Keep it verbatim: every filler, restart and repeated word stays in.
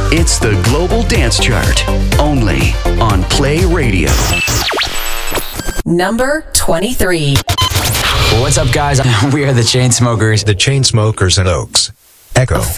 It's the Global Dance Chart, only on Play Radio. Number twenty-three. What's up, guys? We are the Chainsmokers. The Chainsmokers and Oaks. Echo.